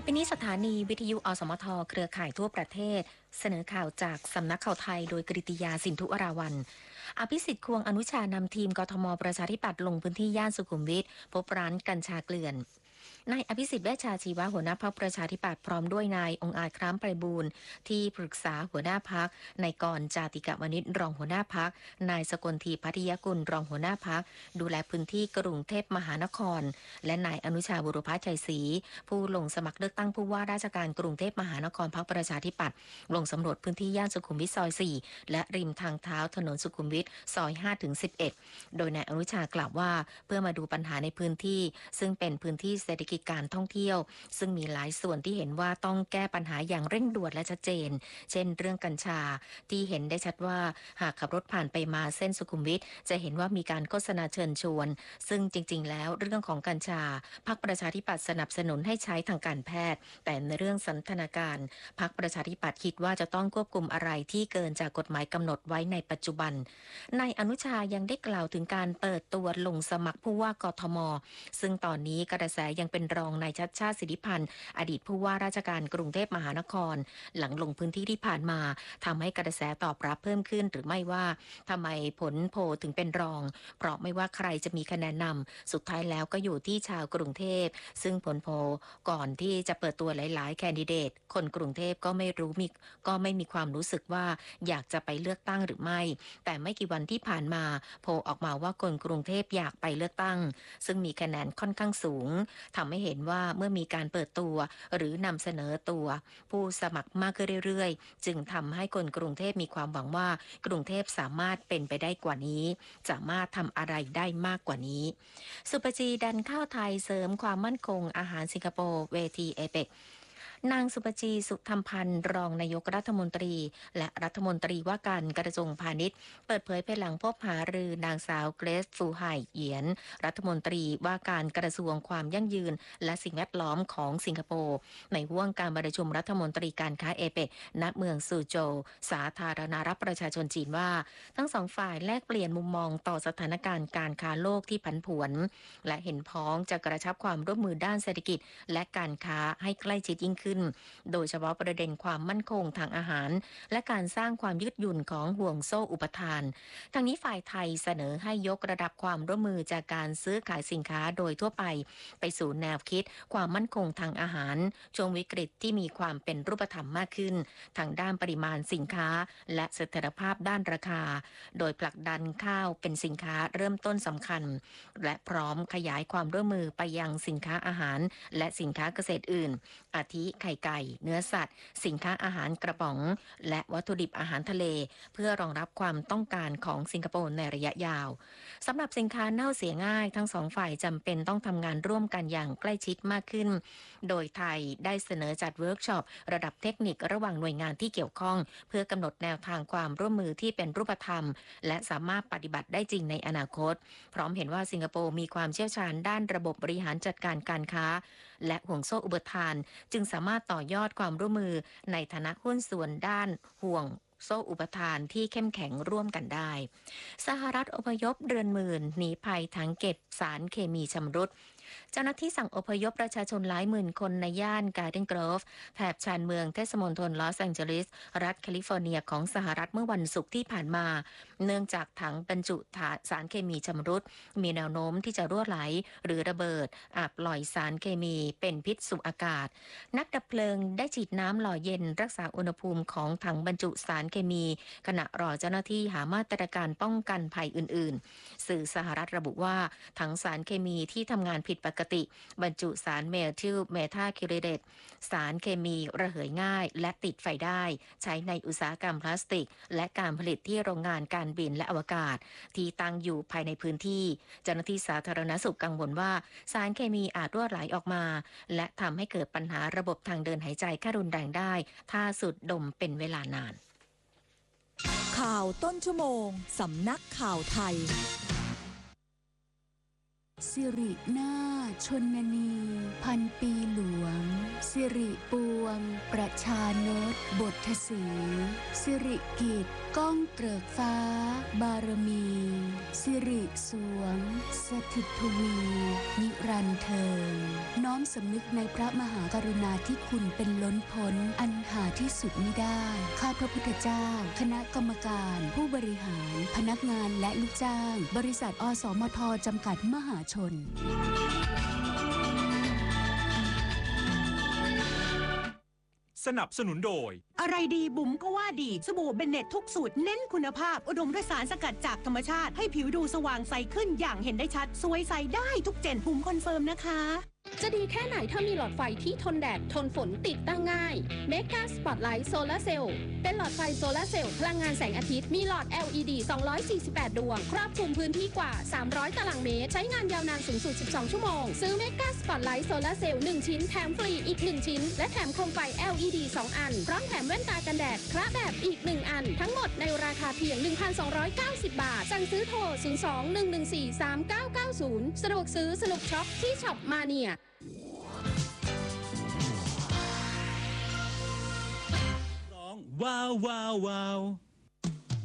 ไปนี้สถานีวิทยุอสมทเครือข่ายทั่วประเทศเสนอข่าวจากสำนักข่าวไทยโดยกฤติยาสินธุวราวัลย์อภิสิทธิ์ควงอนุชานำทีมกทมประชาธิปัตย์ลงพื้นที่ย่านสุขุมวิทพบร้านกัญชาเกลื่อนนายอภิสิทธิ์เวชชาชีวะหัวหน้าพรรคประชาธิปัตย์พร้อมด้วยนายองค์อาจคล้ามไพบูลย์ที่ปรึกษาหัวหน้าพรรคนายกรจาติกวณิชรองหัวหน้าพรรคนายสกลทีพัทยกุลรองหัวหน้าพรรคดูแลพื้นที่กรุงเทพมหานครและนายอนุชาบุรพชัยศรีผู้ลงสมัครเลือกตั้งผู้ว่าราชการกรุงเทพมหานครพรรคประชาธิปัตย์ลงสำรวจพื้นที่ย่านสุขุมวิทซอย 4และริมทางเท้าถนนสุขุมวิทซอย 5-11 โดยนายอนุชากล่าวว่าเพื่อมาดูปัญหาในพื้นที่ซึ่งเป็นพื้นที่เศรษฐกิจการท่องเที่ยวซึ่งมีหลายส่วนที่เห็นว่าต้องแก้ปัญหาอย่างเร่งด่วนและชัดเจนเช่นเรื่องกัญชาที่เห็นได้ชัดว่าหากขับรถผ่านไปมาเส้นสุขุมวิทจะเห็นว่ามีการโฆษณาเชิญชวนซึ่งจริงๆแล้วเรื่องของกัญชาพรรคประชาธิปัตย์สนับสนุนให้ใช้ทางการแพทย์แต่ในเรื่องสันทนาการพรรคประชาธิปัตย์คิดว่าจะต้องควบคุมอะไรที่เกินจากกฎหมายกำหนดไว้ในปัจจุบันนายอนุชายังได้กล่าวถึงการเปิดตัวลงสมัครผู้ว่ากทมซึ่งตอนนี้กระแสยังเป็นรองนายชัชชาติสิทธิพันธ์อดีตผู้ว่าราชการกรุงเทพมหานครหลังลงพื้นที่ที่ผ่านมาทำให้กระแสตอบรับเพิ่มขึ้นหรือไม่ว่าทำไมผลโพลถึงเป็นรองเพราะไม่ว่าใครจะมีคะแนนนำสุดท้ายแล้วก็อยู่ที่ชาวกรุงเทพซึ่งผลโพลก่อนที่จะเปิดตัวหลายๆแคนดิเดตคนกรุงเทพก็ไม่มีความรู้สึกว่าอยากจะไปเลือกตั้งหรือไม่แต่ไม่กี่วันที่ผ่านมาโพลออกมาว่าคนกรุงเทพอยากไปเลือกตั้งซึ่งมีคะแนนค่อนข้างสูงทำให้เห็นว่าเมื่อมีการเปิดตัวหรือนำเสนอตัวผู้สมัครมากขึ้นเรื่อยๆจึงทำให้คนกรุงเทพมีความหวังว่ากรุงเทพสามารถเป็นไปได้กว่านี้สามารถทำอะไรได้มากกว่านี้สุปจีดันข้าวไทยเสริมความมั่นคงอาหารสิงคโปร์เวทีเอเปกนางสุปจีสุธรรมพันธ์รองนายกรัฐมนตรีและรัฐมนตรีว่าการกระทรวงพาณิชย์เปิดเผยภายหลังพบหารือนางสาวเกรซฟูไห่เหยียนรัฐมนตรีว่าการกระทรวงความยั่งยืนและสิ่งแวดล้อมของสิงคโปร์ในห่วงการประชุมรัฐมนตรีการค้าเอเปกณเมืองซูโจวสาธารณรัฐประชาชนจีนว่าทั้งสองฝ่ายแลกเปลี่ยนมุมมองต่อสถานการณ์การค้าโลกที่ผันผวนและเห็นพ้องจะกระชับความร่วมมือด้านเศรษฐกิจและการค้าให้ใกล้ชิดยิ่งขึ้นโดยเฉพาะประเด็นความมั่นคงทางอาหารและการสร้างความยืดหยุ่นของห่วงโซ่อุปทานทางนี้ฝ่ายไทยเสนอให้ยกระดับความร่วมมือจากการซื้อขายสินค้าโดยทั่วไปสู่แนวคิดความมั่นคงทางอาหารช่วงวิกฤตที่มีความเป็นรูปธรรมมากขึ้นทางด้านปริมาณสินค้าและเสถียรภาพด้านราคาโดยผลักดันข้าวเป็นสินค้าเริ่มต้นสำคัญและพร้อมขยายความร่วมมือไปยังสินค้าอาหารและสินค้าเกษตรอื่นอาทิไข่ไก่เนื้อสัตว์สินค้าอาหารกระป๋องและวัตถุดิบอาหารทะเลเพื่อรองรับความต้องการของสิงคโปร์ในระยะยาวสำหรับสินค้าเน่าเสียง่ายทั้งสองฝ่ายจำเป็นต้องทำงานร่วมกันอย่างใกล้ชิดมากขึ้นโดยไทยได้เสนอจัดเวิร์กช็อประดับเทคนิคระหว่างหน่วยงานที่เกี่ยวข้องเพื่อกำหนดแนวทางความร่วมมือที่เป็นรูปธรรมและสามารถปฏิบัติได้จริงในอนาคตพร้อมเห็นว่าสิงคโปร์มีความเชี่ยวชาญด้านระบบบริหารจัดการการค้าและห่วงโซ่อุปทานจึงสามารถต่อยอดความร่วมมือในฐานะหุ้นส่วนด้านห่วงโซ่อุปทานที่เข้มแข็งร่วมกันได้สหรัฐอพยพเรือนหมื่นหนีภัยถังเก็บสารเคมีชำรุดเจ้าหน้าที่สั่งอพยพประชาชนหลายหมื่นคนในย่านการ์เดนโกรฟแถบชานเมืองเทศมณฑลลอสแองเจลิสรัฐแคลิฟอร์เนียของสหรัฐเมื่อวันศุกร์ที่ผ่านมาเนื่องจากถังบรรจุสารเคมีชำรุดมีแนวโน้มที่จะรั่วไหลหรือระเบิดอาจปล่อยสารเคมีเป็นพิษสู่อากาศนักดับเพลิงได้ฉีดน้ำหล่อเย็นรักษาอุณหภูมิของถังบรรจุสารเคมีขณะรอเจ้าหน้าที่หามาตรการป้องกันภัยอื่นๆสื่อสหรัฐระบุว่าถังสารเคมีที่ทำงานผิดปกติบรรจุสารเมทิลเมทาคิริเดตสารเคมีระเหยง่ายและติดไฟได้ใช้ในอุตสาหกรรมพลาสติกและการผลิตที่โรงงานการบินและอวกาศที่ตั้งอยู่ภายในพื้นที่เจ้าหน้าที่สาธารณสุขกังวลว่าสารเคมีอาจรั่วไหลออกมาและทำให้เกิดปัญหาระบบทางเดินหายใจขั้นรุนแรงได้ถ้าสูดดมเป็นเวลานานข่าวต้นชั่วโมงสำนักข่าวไทยสิรินาถชนนี พันปีหลวง สิริปวง ประชานตบทศรีสิริกิจก้องเกริกฟ้า บารมี สิริสวง สถิตทวี นิรันดร์เทินน้อมสำนึกในพระมหากรุณาธิคุณเป็นล้นพ้นอันหาที่สุดมิได้ ข้าพระพุทธเจ้า คณะกรรมการ ผู้บริหาร พนักงานและลูกจ้าง บริษัทอสมทจำกัดมหาชนสนับสนุนโดยอะไรดีบุ๋มก็ว่าดีสบู่เบนเน็ตทุกสูตรเน้นคุณภาพอุดมด้วยสารสกัดจากธรรมชาติให้ผิวดูสว่างใสขึ้นอย่างเห็นได้ชัดสวยใสได้ทุกเจนบุ๋มคอนเฟิร์มนะคะจะดีแค่ไหนถ้ามีหลอดไฟที่ทนแดดทนฝนติดตั้งง่าย Mega Spotlight Solar Cell เป็นหลอดไฟโซลาร์เซลล์พลังงานแสงอาทิตย์มีหลอด LED 248 ดวงครอบคลุมพื้นที่กว่า300ตารางเมตรใช้งานยาวนานสูงสุด12ชั่วโมงซื้อ Mega Spotlight Solar Cell 1 ชิ้นแถมฟรีอีก1ชิ้นและแถมโคมไฟ LED 2 อันพร้อมแถมแว่นตากันแดดพระแบบอีก1อันทั้งหมดในราคาเพียง 1,290 บาทสั่งซื้อโทร 02-114-3990 สะดวกซื้อสนุกช็อปที่ช็อปมาเนียว้าวว้าวว้าว